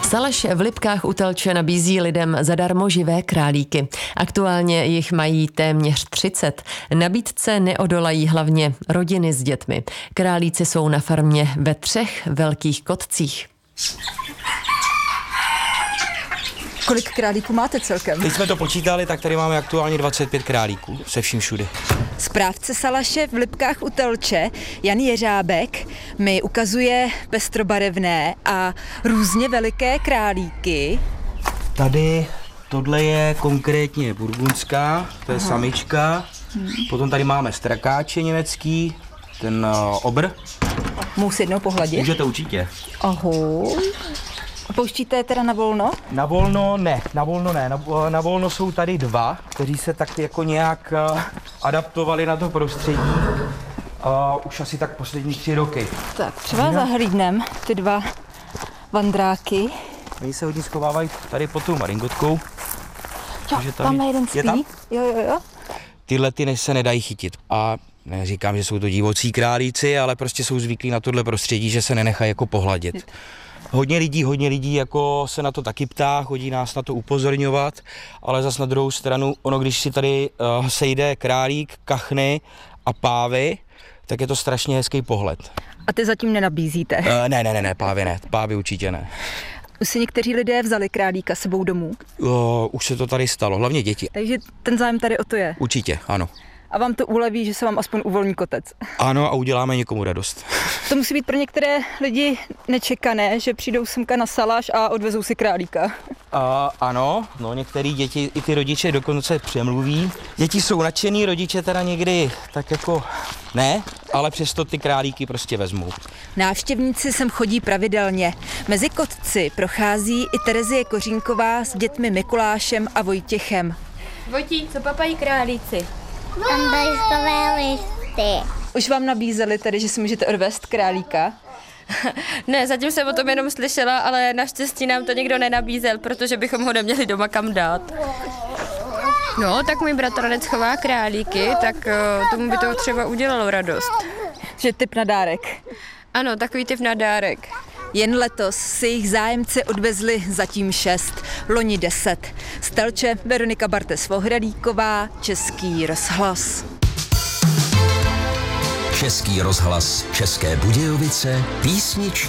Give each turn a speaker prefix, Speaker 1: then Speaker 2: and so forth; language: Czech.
Speaker 1: Salaš v Lipkách u Telče nabízí lidem zadarmo živé králíky. Aktuálně jich mají téměř 30. Nabídce neodolají hlavně rodiny s dětmi. Králíci jsou na farmě ve 3 velkých kotcích.
Speaker 2: Kolik králíků máte celkem?
Speaker 3: Teď jsme to počítali, tak tady máme aktuálně 25 králíků se vším všudy.
Speaker 2: Správce Salaše v Lipkách u Telče, Jan Jeřábek, mi ukazuje pestrobarevné a různě veliké králíky.
Speaker 3: Tady tohle je konkrétně burgundská, to je samička. Potom tady máme strakáče německý, ten obr.
Speaker 2: Můžu si jednou pohladit?
Speaker 3: Můžete určitě.
Speaker 2: Ahoj. A pouštíte je teda na volno?
Speaker 3: Na volno ne. Na volno jsou tady 2, kteří se tak jako nějak adaptovali na to prostředí. Už asi tak poslední 3 roky.
Speaker 2: Tak třeba zahlídnem ty 2 vandráky.
Speaker 3: Oni se hodně schovávají tady pod tou maringotkou.
Speaker 2: Jo, tam jeden spí.
Speaker 3: Tam?
Speaker 2: Jo.
Speaker 3: Tyhle ty se nedají chytit. A neříkám, že jsou to divocí králíci, ale prostě jsou zvyklí na tohle prostředí, že se nenechají jako pohladit. Hodně lidí jako se na to taky ptá, chodí nás na to upozorňovat, ale zas na druhou stranu, když si tady sejde králík, kachny a pávy, tak je to strašně hezký pohled.
Speaker 2: A ty zatím nenabízíte?
Speaker 3: Ne, pávy určitě ne.
Speaker 2: Už si někteří lidé vzali králíka sebou domů?
Speaker 3: Už se to tady stalo, hlavně děti.
Speaker 2: Takže ten zájem tady o to je?
Speaker 3: Určitě, ano.
Speaker 2: A vám to uleví, že se vám aspoň uvolní kotec?
Speaker 3: Ano, a uděláme někomu radost.
Speaker 2: To musí být pro některé lidi nečekané, že přijdou semka na Salaš a odvezou si králíka.
Speaker 3: Ano, některé děti i ty rodiče dokonce přemluví. Děti jsou nadšený, rodiče teda někdy tak jako ne, ale přesto ty králíky prostě vezmou.
Speaker 2: Návštěvníci sem chodí pravidelně. Mezi kotci prochází i Terezie Kořínková s dětmi Mikulášem a Vojtěchem.
Speaker 4: Vojtí, co papají králíci?
Speaker 5: Bambalikové listy.
Speaker 2: Už vám nabízeli tedy, že si můžete odvést králíka?
Speaker 4: Ne, zatím jsem o tom jenom slyšela, ale naštěstí nám to nikdo nenabízel, protože bychom ho neměli doma kam dát. No, tak můj bratranec chová králíky, tak tomu by to třeba udělalo radost.
Speaker 2: Že typ na dárek.
Speaker 4: Ano, takový typ na dárek.
Speaker 2: Jen letos si jich zájemci odvezli zatím 6, loni 10. Z Telče Veronika Bartes-Vohralíková, Český rozhlas.
Speaker 6: Český rozhlas České Budějovice, písničky.